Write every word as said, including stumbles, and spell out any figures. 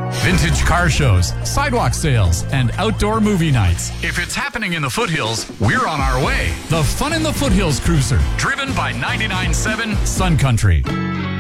Vintage car shows, sidewalk sales, and outdoor movie nights. If it's happening in the foothills, we're on our way. The Fun in the Foothills Cruiser, driven by ninety-nine point seven Sun Country.